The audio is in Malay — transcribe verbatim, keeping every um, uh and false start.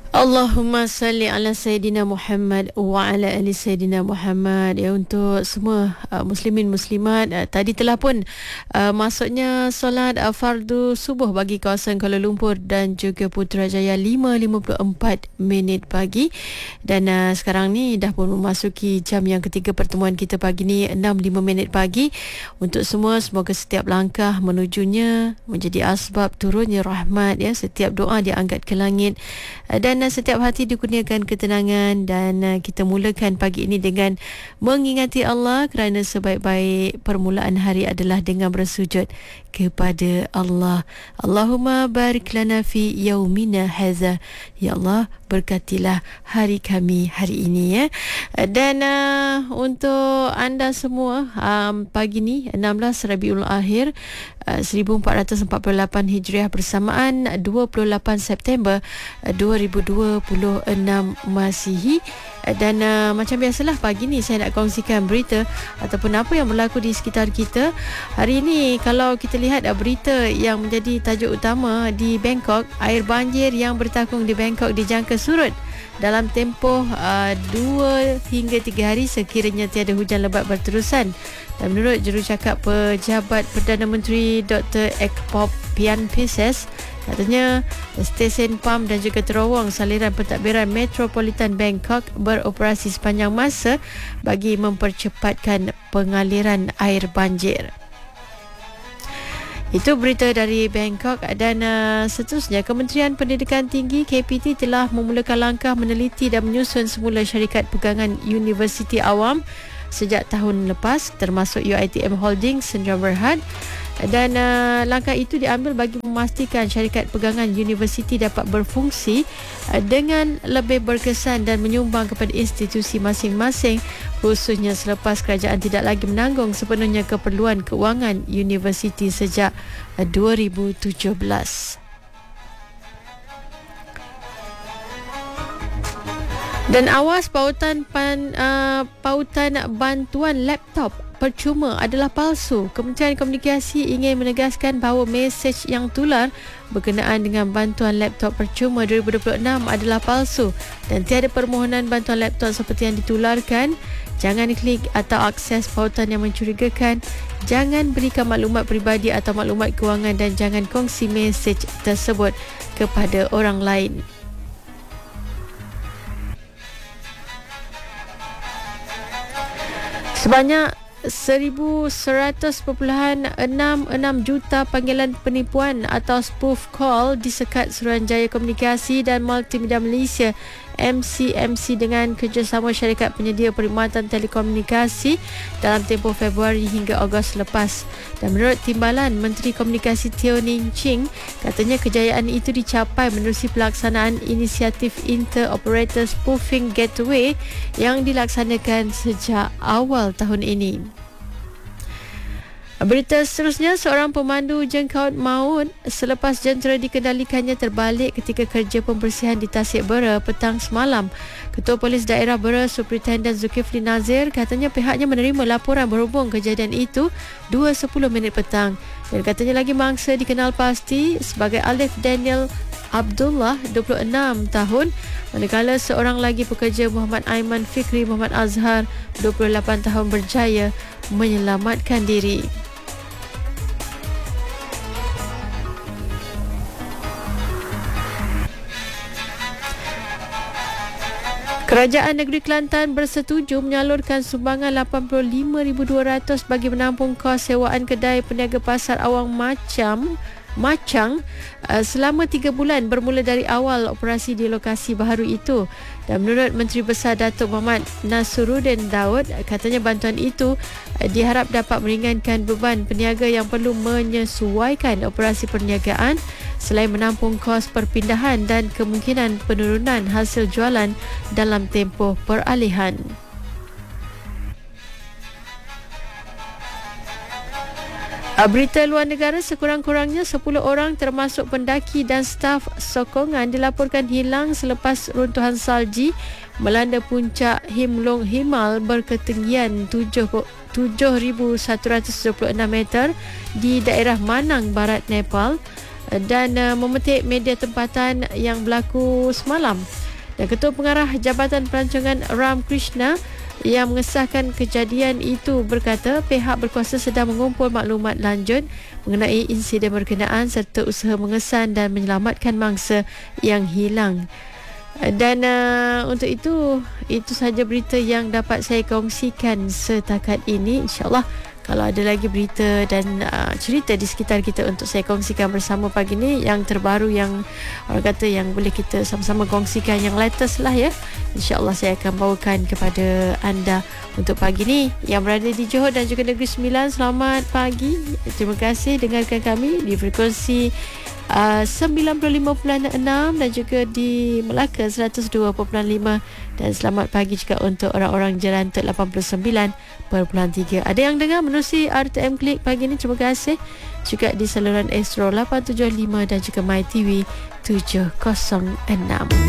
Allahumma salli ala Sayyidina Muhammad wa ala ali Sayyidina Muhammad. Ya, untuk semua uh, muslimin muslimat, uh, tadi telah pun uh, masuknya solat uh, fardu subuh bagi kawasan Kuala Lumpur dan juga Putrajaya lima lima puluh empat minit pagi. Dan uh, sekarang ni dah pun memasuki jam yang ketiga pertemuan kita pagi ni, enam lima minit pagi. Untuk semua, semoga setiap langkah menujunya menjadi asbab turunnya rahmat, ya. Setiap doa diangkat ke langit, uh, dan setiap hati dikurniakan ketenangan. Dan uh, kita mulakan pagi ini dengan mengingati Allah, kerana sebaik-baik permulaan hari adalah dengan bersujud kepada Allah. Allahumma barik lana fi yaumina hadza. Ya Allah, berkatilah hari kami hari ini, ya. Dan uh, untuk anda semua, um, pagi ni enam belas Rabiul Akhir uh, seribu empat ratus empat puluh lapan Hijriah bersamaan dua puluh lapan September uh, dua ribu dua puluh enam Masihi. Dan uh, macam biasalah, pagi ni saya nak kongsikan berita ataupun apa yang berlaku di sekitar kita. Hari ini kalau kita lihat uh, berita yang menjadi tajuk utama di Bangkok, air banjir yang bertakung di Bangkok dijangka surut dalam tempoh uh, dua hingga tiga hari sekiranya tiada hujan lebat berterusan. Dan menurut jurucakap Pejabat Perdana Menteri Doktor Ekpop Pian Pises, katanya stesen pam dan juga terowong saliran pentadbiran Metropolitan Bangkok beroperasi sepanjang masa bagi mempercepatkan pengaliran air banjir. Itu berita dari Bangkok. Dan uh, seterusnya, Kementerian Pendidikan Tinggi K P T telah memulakan langkah meneliti dan menyusun semula syarikat pegangan Universiti Awam sejak tahun lepas, termasuk U I T M Holdings Sdn Bhd. Dan uh, langkah itu diambil bagi memastikan syarikat pegangan universiti dapat berfungsi uh, dengan lebih berkesan dan menyumbang kepada institusi masing-masing, khususnya selepas kerajaan tidak lagi menanggung sepenuhnya keperluan kewangan universiti sejak uh, dua ribu tujuh belas. Dan awas, pautan pan, uh, pautan bantuan laptop percuma adalah palsu. Kementerian Komunikasi ingin menegaskan bahawa mesej yang tular berkenaan dengan bantuan laptop percuma dua ribu dua puluh enam adalah palsu dan tiada permohonan bantuan laptop seperti yang ditularkan. Jangan klik atau akses pautan yang mencurigakan. Jangan berikan maklumat peribadi atau maklumat kewangan dan jangan kongsi mesej tersebut kepada orang lain. Sebanyak seribu seratus perpuluhan enam enam juta panggilan penipuan atau spoof call disekat Suruhanjaya Komunikasi dan Multimedia Malaysia M C M C dengan kerjasama syarikat penyedia perkhidmatan telekomunikasi dalam tempoh Februari hingga Ogos lepas. Dan menurut Timbalan Menteri Komunikasi Teo Ning Ching, katanya kejayaan itu dicapai menerusi pelaksanaan inisiatif Inter-Operator Spoofing Gateway yang dilaksanakan sejak awal tahun ini. Berita seterusnya, seorang pemandu jengkaut maut selepas jentera dikendalikannya terbalik ketika kerja pembersihan di Tasik Bera petang semalam. Ketua Polis Daerah Bera Superintendent Zulkifli Nazir katanya pihaknya menerima laporan berhubung kejadian itu dua sepuluh minit petang. Dan katanya lagi mangsa dikenal pasti sebagai Alif Daniel Abdullah, dua puluh enam tahun, manakala seorang lagi pekerja Muhammad Aiman Fikri Muhammad Azhar, dua puluh lapan tahun, berjaya menyelamatkan diri. Kerajaan Negeri Kelantan bersetuju menyalurkan sumbangan lapan puluh lima ribu dua ratus bagi menampung kos sewaan kedai peniaga pasar awang macam Macang uh, selama tiga bulan bermula dari awal operasi di lokasi baharu itu. Dan menurut Menteri Besar Datuk Muhammad Nasruddin Daud, katanya bantuan itu uh, diharap dapat meringankan beban peniaga yang perlu menyesuaikan operasi perniagaan selain menampung kos perpindahan dan kemungkinan penurunan hasil jualan dalam tempoh peralihan. Berita luar negara, sekurang-kurangnya sepuluh orang termasuk pendaki dan staf sokongan dilaporkan hilang selepas runtuhan salji melanda puncak Himlung Himal berketinggian tujuh ribu seratus dua puluh enam meter di daerah Manang, Barat Nepal. dan uh, memetik media tempatan yang berlaku semalam. Dan Ketua Pengarah Jabatan Pelancongan Ram Krishna yang mengesahkan kejadian itu berkata pihak berkuasa sedang mengumpul maklumat lanjut mengenai insiden berkenaan serta usaha mengesan dan menyelamatkan mangsa yang hilang. Dan uh, untuk itu itu sahaja berita yang dapat saya kongsikan setakat ini. InsyaAllah kalau ada lagi berita dan uh, cerita di sekitar kita untuk saya kongsikan bersama pagi ni, yang terbaru, yang orang kata yang boleh kita sama-sama kongsikan, yang latest lah ya, InsyaAllah saya akan bawakan kepada anda untuk pagi ni. Yang berada di Johor dan juga Negeri Sembilan, selamat pagi. Terima kasih dengarkan kami di frekuensi uh, sembilan puluh lima perpuluhan enam dan juga di Melaka seratus dua perpuluhan lima, dan selamat pagi juga untuk orang-orang Jerantuk lapan puluh sembilan perpuluhan tiga. Ada yang dengar menerusi R T M Klik pagi ni, terima kasih. Juga di saluran Astro lapan tujuh lima dan juga MyTV tujuh kosong enam.